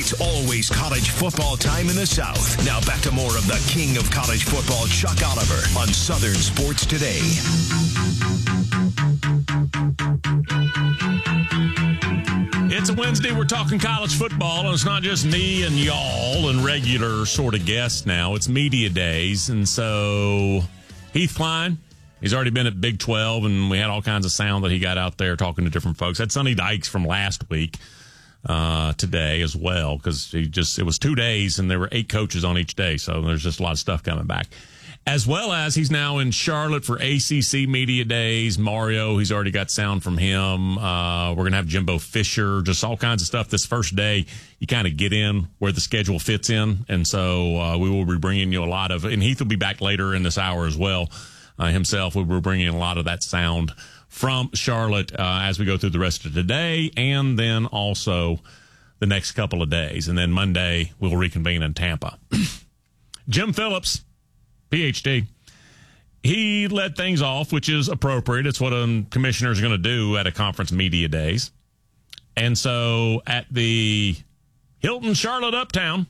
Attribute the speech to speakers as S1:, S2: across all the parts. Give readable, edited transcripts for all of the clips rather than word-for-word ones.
S1: It's always college football time in the South. Now back to more of the king of college football, Chuck Oliver, on Southern Sports Today.
S2: It's a Wednesday. We're talking college football, and it's not just me and y'all and regular sort of guests now. It's media days, and so Heath Klein, he's already been at Big 12, and we had all kinds of sound that he got out there talking to different folks. Had Sonny Dykes from last week today as well, because it was 2 days, and there were 8 coaches on each day, so there's just a lot of stuff coming back. As well as he's now in Charlotte for ACC Media Days. Mario, he's already got sound from him. We're going to have Jimbo Fisher, just all kinds of stuff. This first day, you kind of get in where the schedule fits in. And so we will be bringing you a lot of, and Heath will be back later in this hour as well. Himself, we'll be bringing a lot of that sound from Charlotte as we go through the rest of today, and then also the next couple of days. And then Monday, we'll reconvene in Tampa. Jim Phillips, PhD, he led things off, which is appropriate. It's what a commissioner is going to do at a conference media days. And so at the Hilton Charlotte Uptown,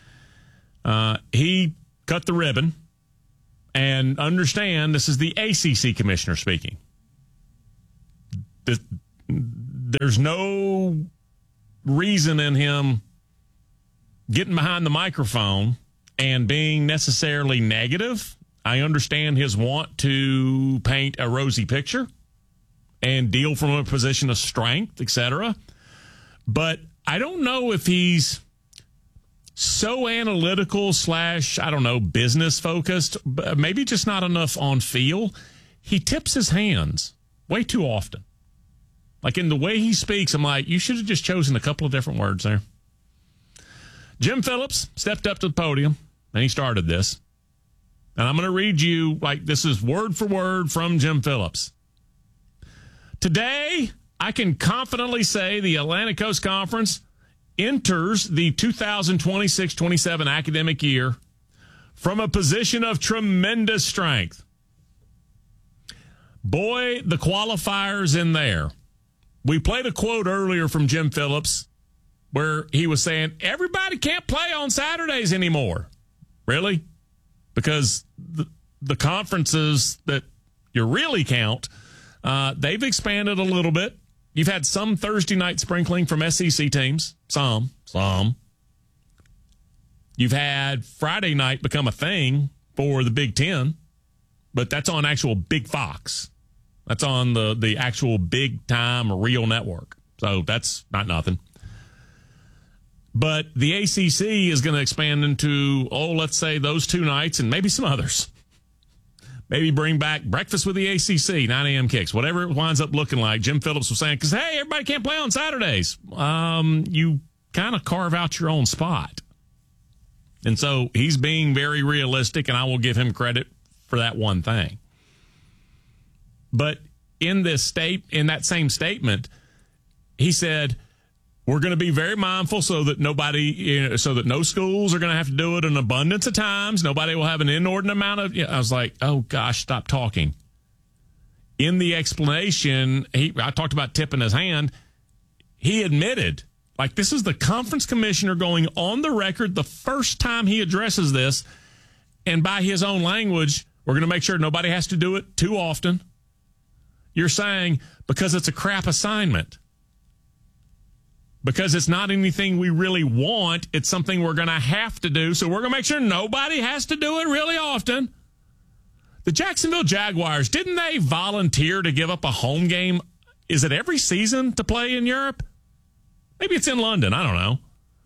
S2: he cut the ribbon. And understand, this is the ACC commissioner speaking. There's no reason in him getting behind the microphone and being necessarily negative. I understand his want to paint a rosy picture and deal from a position of strength, etc. But I don't know if he's so analytical / business focused, maybe just not enough on feel. He tips his hands way too often. Like in the way he speaks, I'm like, you should have just chosen a couple of different words there. Jim Phillips stepped up to the podium, and he started this. And I'm going to read you, this is word for word from Jim Phillips. Today, I can confidently say the Atlantic Coast Conference enters the 2026-27 academic year from a position of tremendous strength. Boy, the qualifiers in there. We played a quote earlier from Jim Phillips where he was saying, everybody can't play on Saturdays anymore. Really? Because the conferences that you really count, they've expanded a little bit. You've had some Thursday night sprinkling from SEC teams. Some. You've had Friday night become a thing for the Big Ten, but that's on actual Big Fox. That's on the actual big-time real network. So that's not nothing. But the ACC is going to expand into, let's say those 2 nights and maybe some others. Maybe bring back breakfast with the ACC, 9 a.m. kicks, whatever it winds up looking like. Jim Phillips was saying, because, hey, everybody can't play on Saturdays. You kind of carve out your own spot. And so he's being very realistic, and I will give him credit for that one thing. But in that same statement, he said, we're going to be very mindful so that no schools are going to have to do it an abundance of times. Nobody will have an inordinate amount of. I was like, oh gosh, stop talking. In the explanation, I talked about tipping his hand. He admitted, this is the conference commissioner going on the record the first time he addresses this, and by his own language, we're going to make sure nobody has to do it too often. You're saying because it's a crap assignment. Because it's not anything we really want. It's something we're going to have to do. So we're going to make sure nobody has to do it really often. The Jacksonville Jaguars, didn't they volunteer to give up a home game? Is it every season to play in Europe? Maybe it's in London. I don't know.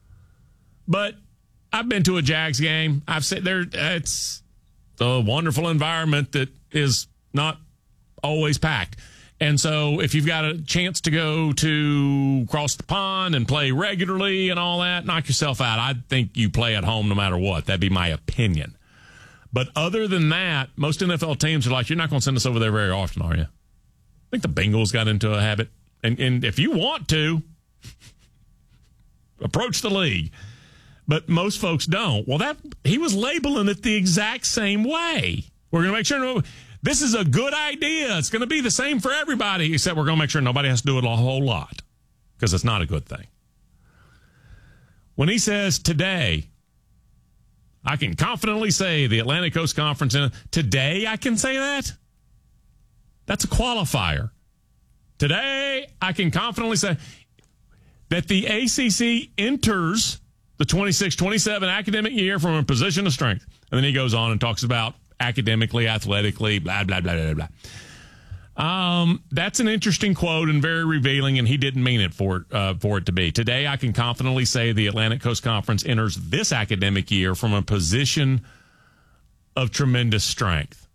S2: But I've been to a Jags game. I've said it's a wonderful environment that is not always packed. And so if you've got a chance to go to cross the pond and play regularly and all that, knock yourself out. I think you play at home no matter what. That'd be my opinion. But other than that, most NFL teams are like, you're not going to send us over there very often, are you? I think the Bengals got into a habit. And if you want to, approach the league. But most folks don't. Well, he was labeling it the exact same way. We're going to make sure this is a good idea. It's going to be the same for everybody, except we're going to make sure nobody has to do it a whole lot because it's not a good thing. When he says today, I can confidently say the Atlantic Coast Conference, today I can say that? That's a qualifier. Today, I can confidently say that the ACC enters the 26-27 academic year from a position of strength. And then he goes on and talks about academically, athletically, blah, blah, blah, blah, blah. That's an interesting quote and very revealing, and he didn't mean it for it to be. Today, I can confidently say the Atlantic Coast Conference enters this academic year from a position of tremendous strength.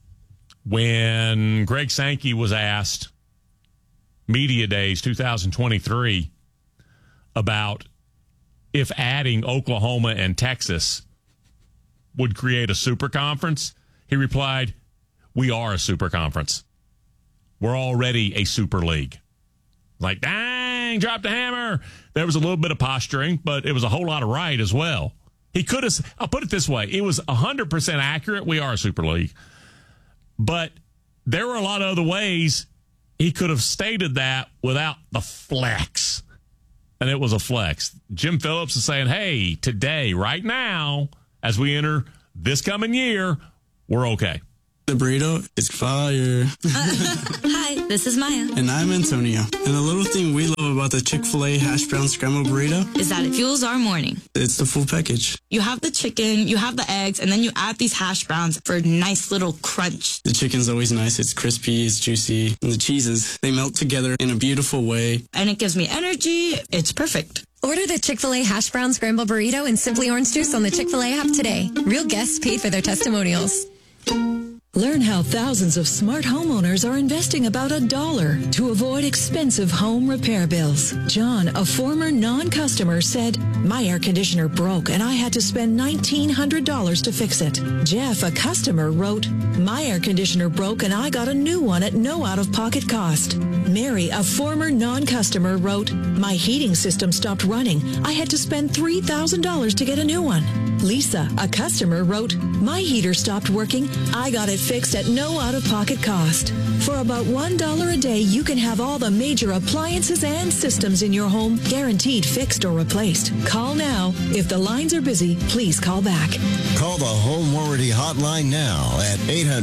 S2: When Greg Sankey was asked, Media Days 2023, about if adding Oklahoma and Texas would create a super conference, he replied, "We are a super conference. We're already a super league." Like, dang, dropped the hammer. There was a little bit of posturing, but it was a whole lot of right as well. He could have, I'll put it this way, it was 100% accurate. We are a super league. But there were a lot of other ways he could have stated that without the flex. And it was a flex. Jim Phillips is saying, hey, today, right now, as we enter this coming year, we're okay.
S3: The burrito is fire.
S4: Hi, this is Maya.
S3: And I'm Antonio. And the little thing we love about the Chick-fil-A hash brown scrambled burrito
S4: is that it fuels our morning.
S3: It's the full package.
S4: You have the chicken, you have the eggs, and then you add these hash browns for a nice little crunch.
S3: The chicken's always nice. It's crispy, it's juicy. And the cheeses, they melt together in a beautiful way.
S4: And it gives me energy. It's perfect.
S5: Order the Chick-fil-A hash brown scrambled burrito and Simply Orange Juice on the Chick-fil-A app today. Real guests paid for their testimonials.
S6: Learn how thousands of smart homeowners are investing about $1 to avoid expensive home repair bills. John, a former non-customer, said, "My air conditioner broke and I had to spend $1,900 to fix it." Jeff, a customer, wrote, "My air conditioner broke and I got a new one at no out-of-pocket cost." Mary, a former non-customer, wrote, "My heating system stopped running. I had to spend $3,000 to get a new one." Lisa, a customer, wrote, "My heater stopped working. I got it fixed at no out-of-pocket cost." For about $1 a day, you can have all the major appliances and systems in your home guaranteed fixed or replaced. Call now. If the lines are busy, please call back.
S7: Call the Home Warranty Hotline now at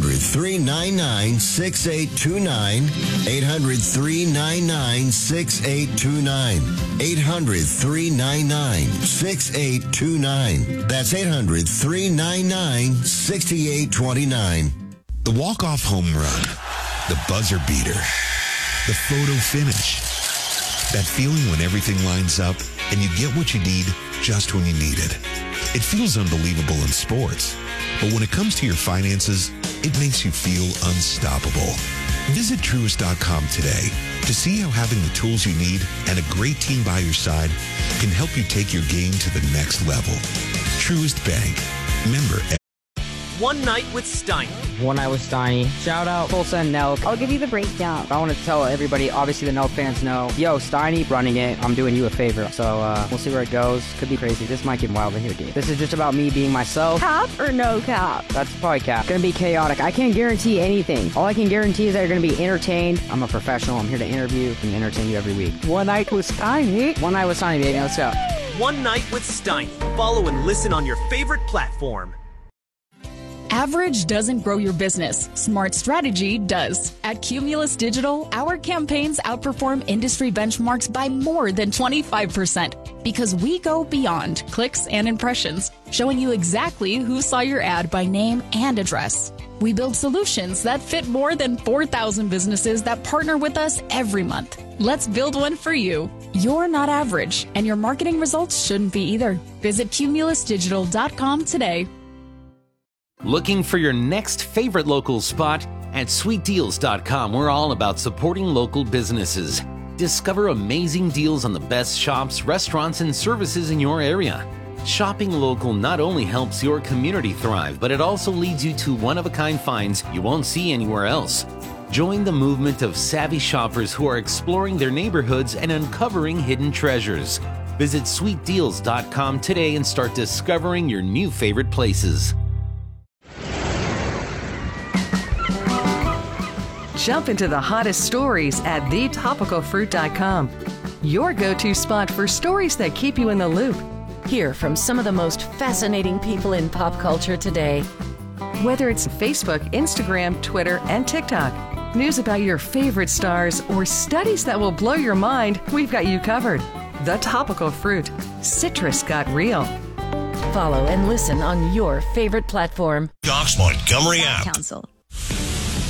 S7: 800-399-6829, 800-399-6829, 800-399-6829. That's 800-399-6829.
S1: The walk-off home run, the buzzer beater, the photo finish. That feeling when everything lines up and you get what you need just when you need it. It feels unbelievable in sports, but when it comes to your finances, it makes you feel unstoppable. Visit Truist.com today to see how having the tools you need and a great team by your side can help you take your game to the next level. Truist Bank. Member.
S8: One Night with Steiny.
S9: One Night with Steiny. Shout out Tulsa and Nelk.
S10: I'll give you the breakdown.
S9: I want to tell everybody, obviously the Nelk fans know, yo, Steiny running it. I'm doing you a favor. So we'll see where it goes. Could be crazy. This might get wild in here, dude. This is just about me being myself.
S10: Cap or no cap?
S9: That's probably cap. Gonna be chaotic. I can't guarantee anything. All I can guarantee is that you're gonna be entertained. I'm a professional. I'm here to interview and entertain you every week.
S10: One Night with Steiny.
S9: One Night with Steiny, baby. Let's go.
S8: One Night with Steiny. Follow and listen on your favorite platform.
S11: Average doesn't grow your business. Smart strategy does. At Cumulus Digital, our campaigns outperform industry benchmarks by more than 25% because we go beyond clicks and impressions, showing you exactly who saw your ad by name and address. We build solutions that fit more than 4,000 businesses that partner with us every month. Let's build one for you. You're not average, and your marketing results shouldn't be either. Visit cumulusdigital.com today.
S12: Looking for your next favorite local spot? At sweetdeals.com, we're all about supporting local businesses. Discover amazing deals on the best shops, restaurants, and services in your area. Shopping local not only helps your community thrive, but it also leads you to one-of-a-kind finds you won't see anywhere else. Join the movement of savvy shoppers who are exploring their neighborhoods and uncovering hidden treasures. Visit sweetdeals.com today and start discovering your new favorite places.
S13: Jump into the hottest stories at thetopicalfruit.com. Your go-to spot for stories that keep you in the loop. Hear from some of the most fascinating people in pop culture today. Whether it's Facebook, Instagram, Twitter, and TikTok, news about your favorite stars, or studies that will blow your mind, we've got you covered. The Topical Fruit. Citrus got real. Follow and listen on your favorite platform.
S14: Doc's Montgomery app.
S15: Council.